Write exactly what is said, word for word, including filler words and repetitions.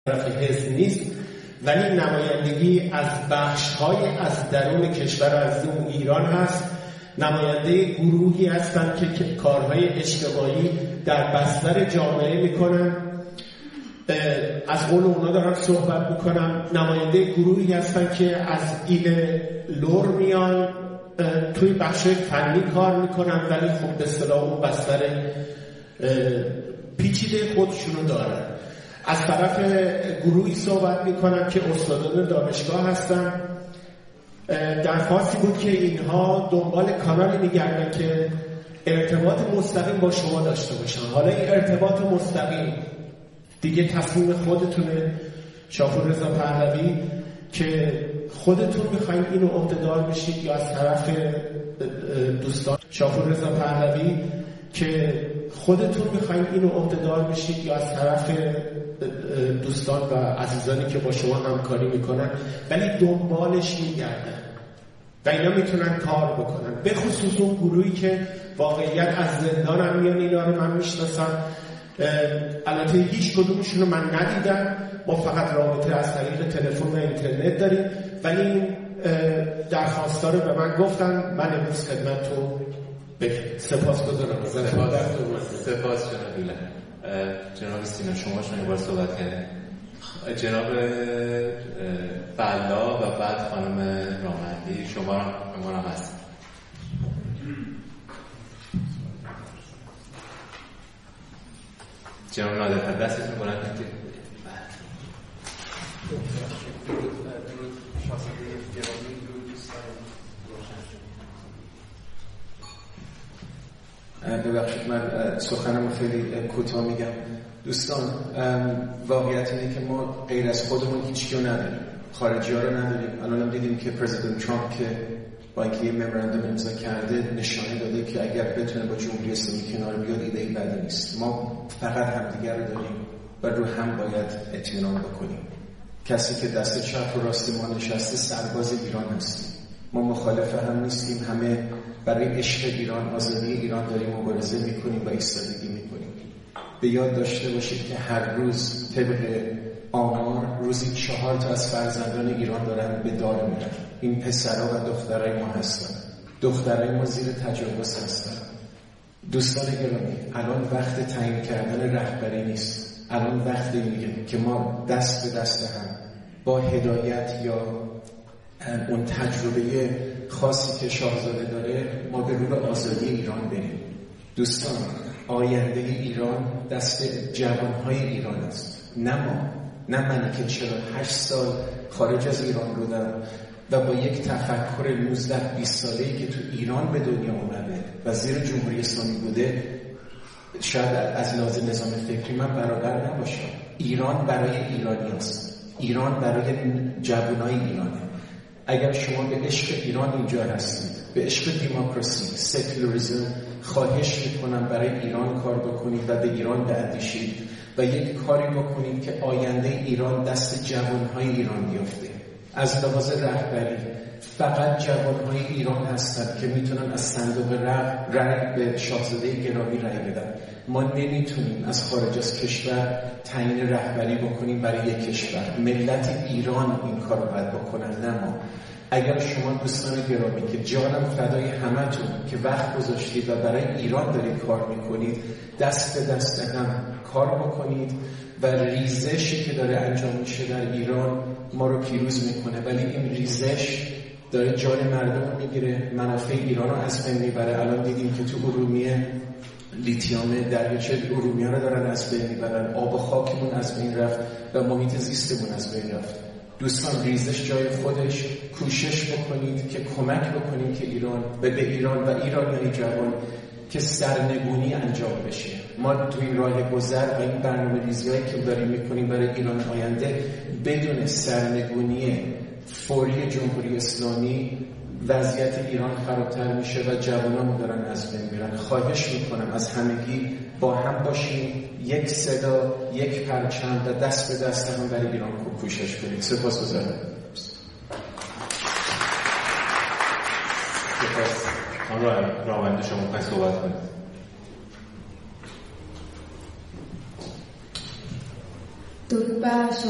حزب نیست، ولی نمایندگی از بخش‌های از درون کشور از اون ایران هست. نماینده گروهی هستن که کارهای اجتماعی در بستر جامعه میکنن، از قول اونا دارم صحبت میکنم. نماینده گروهی هستن که از ایل لور میان توی بخش فنی کار میکنن، ولی خب به اصطلاح اون بستر پیچیده خودشونو دارن. از طرف گروهی صحبت میکنن که استادان دانشگاه هستن. درخواستی بود که اینها دنبال کانالی میگردن که ارتباط مستقیم با شما داشته باشن. حالا این ارتباط مستقیم دیگه تصمیم خودتونه، شاپور رضا پهلوی، که خودتون میخواین اینو عهده‌دار بشید یا از طرف دوستان. شاپور رضا پهلوی که خودتون میخواین اینو عهده‌دار بشید یا از طرف دوستان و عزیزانی که با شما همکاری میکنن، ولی دنبالش میگردن و اینا میتونن کار بکنن. به خصوص اون گروهی که واقعیت از زندان هم میان، اینا رو من میشناسم. البته هیچ کدومشون رو من ندیدم، ما فقط رابطه از طریق تلفن و اینترنت داریم، ولی این درخواستا رو به من گفتن. من امروز خدمتتون سپاس گذارم. سپاس جناب جناب سینا، شما شما بار صحبت کردین. جناب بلا و بعد خانم رامندی، شما هم شما هم هست. جناب نادر دستتون بلند کنید. ببخشید من سخنم خیلی کوتاه میگم. دوستان، واقعیت اینه که ما غیر از خودمون هیچ کیو نداریم، خارجی ها رو نداریم. الان هم دیدیم که پرزیدنت ترامپ که با اینکه یه ممورندوم امضا کرده نشانه داده که اگر بتونه با جمهوری اسلامی کنار بیاد ایده ای بدی نیست. ما فقط همدیگر رو داریم و رو هم باید اطمینان بکنیم. کسی که دست چپ و راست ما نشسته سرباز ایران هستیم. ما مخالف هم نیستیم، همه برای عشق ایران، آزادی ایران داریم مبارزه میکنیم و ایستادگی میکنیم. به یاد داشته باشید که هر روز طبق آمار روزی چهار تا از فرزندان ایران دارن به دار میرن. این پسرها و دخترای ما هستن. دخترای ما زیر تجاوز هستن. دوستان گرامی، الان وقت تعیین کردن رهبری نیست. الان وقت میگه که ما دست به دست هم با هدایت یا اون تجربه خاصی که شاهزاده داره ما به روی آزادی ایران بریم. دوستان، آینده ایران دست جوانهای ایران است، نه ما، نه من که چرا هشت سال خارج از ایران بودم و با یک تفکر نوزده بیست ساله‌ای که تو ایران به دنیا اومده و زیر جمهوری اسلامی بوده شاید از لحاظ نظام فکری من برابر نباشم. ایران برای ایرانی است. ایران برای جوانای ایرانه. اگر شما به عشق ایران اینجا هستید، به عشق دموکراسی، سکولاریسم، خواهش میکنم برای ایران کار بکنید و به ایران بیندیشید و یک کاری بکنید که آینده ایران دست جوانهای ایران بیفته. از لحاظ رهبری فقط جوانهای ایران هستند که میتونن از صندوق رأی به شاهزاده گرامی رأی بدن. ما نمیتونیم از خارج از کشور تعیین رهبری بکنیم برای یک کشور. ملت ایران این کار رو باید بکنن، نه ما. اگر شما دوستان گرامی که جانم فدای همتون که وقت گذاشتید و برای ایران دارید کار میکنید، دست به دست هم کار بکنید و ریزشی که داره انجام میشه در ایران ما رو پیروز میکنه. ولی این ریزش داره جان مردم میگیره، منافع ایران رو از بین میبره. الان دیدیم که تو ارومیه لیتیوم دریاچه ارومیه رو دارن از بین میبرن، آب و خاکمون از بین رفت و محیط زیستمون از بین رفت. دوستان، ریزش جای خودش، کوشش بکنید که کمک بکنید که ایران و به ایران و ایرانیای جوان که سرنگونی انجام بشه. ما توی راه گذر و این برنامه ریزی‌هایی که داریم میکنیم برای ایران آینده بدون سرنگونی فوری جمهوری اسلامی وضعیت ایران خرابتر میشه و جوانان دارن از بین میرن. خواهش میکنم از همگی با هم باشیم، یک صدا، یک پرچم و دست به دست هم برای ایران کوشش کنید. سپاسگزارم. سپاس. آن راونده شما پس صحبت کنید. درود بر